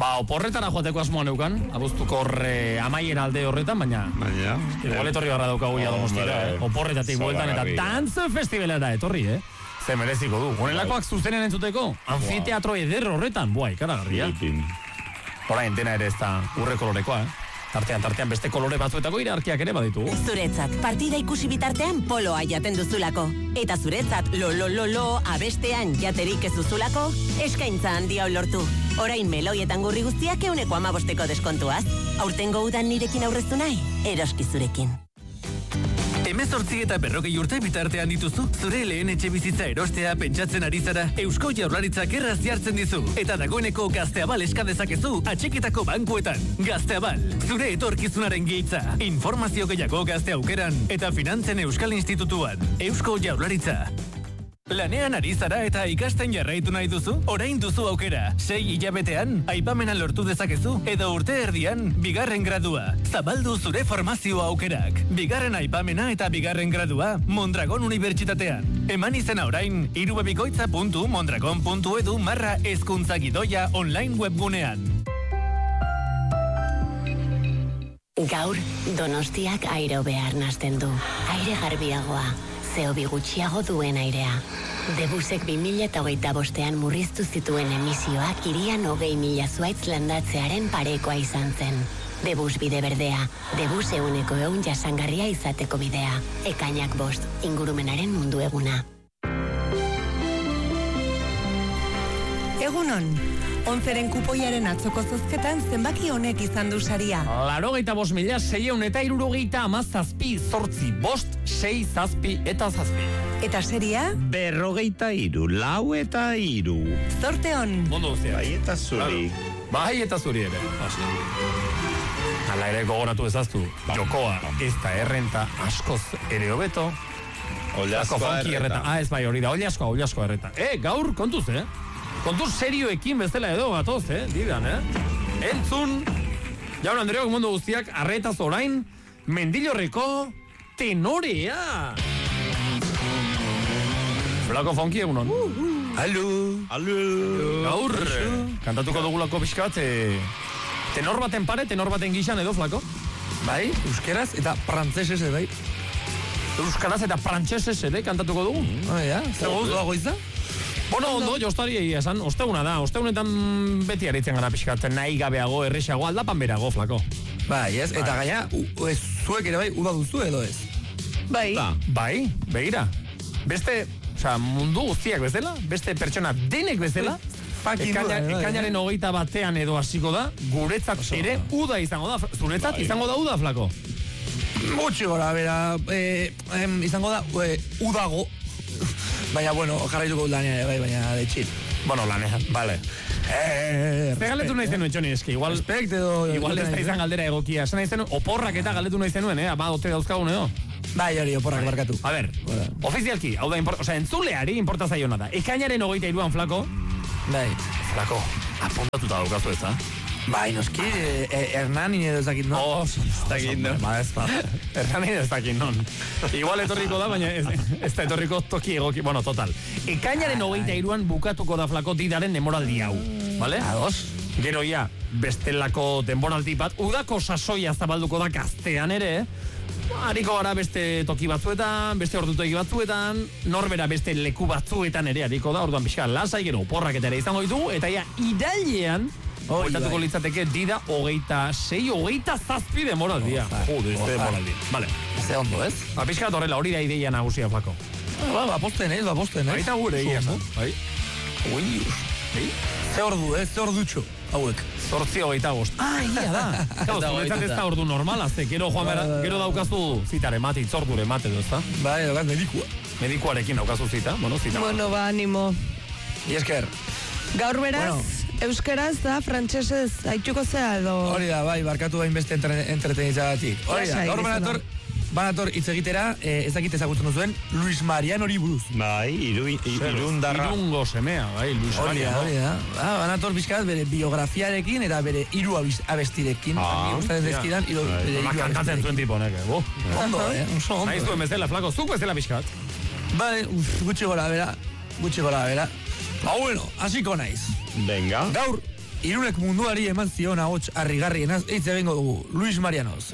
Oporretara joateko asmoa neukan, abuztuko amaiera alde horretan, baina igual etorri barra daukagu ja Donostira, oporretatik bueltan eta dance festivalera etorri, Ze mereziko du. Honelakoak zuzenen entzuteko, anfiteatro eder horretan, ikaragarria. Orain, dena ere ez da urre kolorekoa, Tartean beste kolore batzuetako iraarkiak ere baditu. Zuretzat, partida ikusi bitartean poloa jaten duzulako. Eta zuretzat, lo, abestean jaterik ez duzulako, eskaintza handia lortu. Orain meloietan gurri guztiak 15% deskontuaz. Aurtengo udan nirekin aurreztu nahi, eroski zurekin. 18 eta 40 urte bitartean dituzu, zure lehen etxe bizitza erostea pentsatzen ari zara, Eusko Jaurlaritzak erraz jartzen dizu. Eta dagoeneko Gazteabal eska dezakezu atxiketako bankuetan. Gazteabal, zure etorkizunaren giltza. Informazio gehiago Gazte Aukeran eta Finantzen Euskal Institutuan. Eusko Jaurlaritza. Lanean ari zara eta ikasten jarraitu nahi duzu? Orain duzu aukera. 6 hilabetean, aipamena lortu dezakezu, edo urte erdian, 2. gradua. Zabaldu zure formazio aukerak. 2. aipamena eta 2. gradua, Mondragon Unibertsitatean. Eman izena orain, irubebikoitza.mondragon.edu/hezkuntza gidoia online webgunean. Gaur, Donostiak aire hobea arnasten du. Aire garbiagoa. CO2 gutxiago duen airea. Debusek 2025 murriztu zituen emisioak hirian 20.000 zuaitz landatzearen parekoa izan zen. Debus bide berdea, Debus 100% jasangarria izateko bidea. Ekainak 5, ingurumenaren mundu eguna. Egunon, 11ren kupoiaren atzoko zozketan zenbaki honek izan du saria. 85.617,8 Eta seria? 43, 4 eta 3. Zorte hon. Mondo guztia. Bai eta zuri. Bai eta zuri ere. Hala ere gogoratu ezaztu. Jokoa ez da errenta askoz ere hobeto. Ollaskoa erreta. Ez bai hori da, ollaskoa erreta. Gaur kontuz, Kontuz serioekin bezala edo gatoz, didan, Entzun, Jaun Andreok mundu guztiak arretaz orain, Mendillorreko tenorea. Flako Fonki egunon. Alu. Gaur, kantatuko dugulako pixkat, tenor baten pare, tenor baten gixan edo, Flako? Bai, euskeraz eta frantzesez bai. Euskaraz eta frantsesez ere kantatuko dugu. Ja, zer gozuago izan? Bueno, ondo, jostari egia esan, osteguna da, ostegunetan beti aritzen gara pixkat, nahi gabeago, erresago, aldapan berago, Flako. Bai, ez, eta gaina, zuek ere bai, uda duzu edo ez? Bai. Bai, begira. Beste, mundu guztiak bezala, beste pertsona denek bezala, ekainaren 21 edo hasiko da, guretzat ere uda izango da, zuretzat izango da uda, Flako? Gutxi gora, bera, izango da, udago. Baina, bueno, jarraituko lanean ere bai, baina de chill. Bueno, lanean, vale. Galetu nahi zenuen, Txoni, eski, igual ez da izan galdera egokia. Esan nahi zenuen, oporrak eta galetu nahi zenuen, ote dauzkagun edo? Bai, hori, oporrak barkatu. A ber, ofizialki, hau da, entzuleari importa zaiona da. Ekainaren 23an, Flako. Bai. Flako, apuntatuta daukazu ez, Bai, noski, Hernanin edo ez dakit non. Ez dakit non. Hernanin ez dakit non. Igual etorriko da, baina ez da etorriko toki egoki. Bueno, total. Ekainaren 23an bukatuko da, Flako, didaren denboraldi hau. Vale? Ados. Gero ja, bestelako denboraldi bat, udako sasoia zabalduko da Gaztean ere, hariko gara beste toki batzuetan, beste ordutegi batzuetan, norbera beste leku batzuetan ere hariko da, orduan pixka lasai, gero porrak eta ere izango ditugu, eta ja, irailean, Oitatuko litzateke dida 26, 27 demoraldia. Jode, este demoraldi. Vale. Ze ondo, ez? Pixkat horrela, hori da ideia nagusia, Flako. Baposten, ez? Baita gure, egia, bai. Ze ordu, ez? Ze ordutxo, hauek. 8:25. Ia da. Zuretzat ez da ordu normala, ze gero daukazu zitare mate, itzordure mate, ez da? Bai, daukaz medikua. Medikuarekin daukazu zita, zita. Bueno, animo. Iesker. Gaur beraz, euskeraz da, frantsesez haituko zea edo... Hori da, bai, barkatu bain beste entretenitzatik. Hori da, gaur banator hitz egitera, ez dakit ezagutzen duzuen, Luis Marianori buruz. Bai, irundarra. Irungo semea, bai, Luis Mariano. Hori da. Banator bizkaz bere biografiarekin eta bere 3 abestirekin. Gustatzen dezkidan, bere 3 abestirekin. Kantatzen zuen tipo honek, Ondo, oso ondo. Nahiz duen bezala, Flako, zuk bezala bizkat. Bai, gutxi gora bera. Bueno, hasiko naiz. Venga. Gaur, Irunek munduari eman zion ahots harrigarrienaz eitze bengo dugu. Luis Marianoz,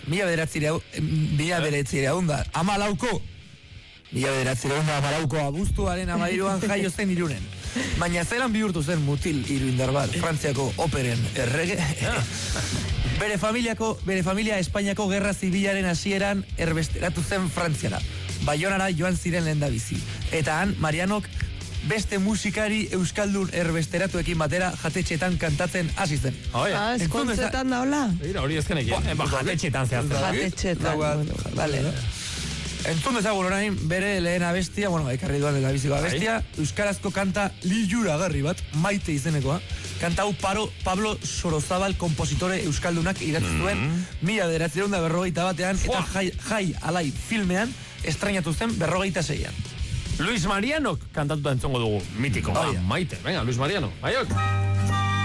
1914 abuztuaren 13 jaio zen Irunen. Baina zelan bihurtu zen mutil iruindar bat, Frantziako operen errege. Bere familia Espainiako gerra zibilaren hasieran erbesteratu zen Frantziara. Baionara joan ziren lehendabizi. Eta han, Marianok beste musikari euskaldun erbesteratuekin batera jatetxetan kantatzen hasi zen. Eskontzetan da hola? Hori ezkenek, jatetxetan zehazten. Jatetxetan, vale. Entzun dezagun orain, bere lehen abestia, ekarri duan lehendabiziko abestia, euskarazko kanta liluragarri bat, Maite izenekoa. Kanta hau Pablo Sorozabal kompositore euskaldunak idatzi zuen 1941 eta Jai Alai filmean estrainatu zen 46an. Luis Marianok kantatuta entzongo dugu, mitiko. Maite, venga, Luis Mariano, baiok.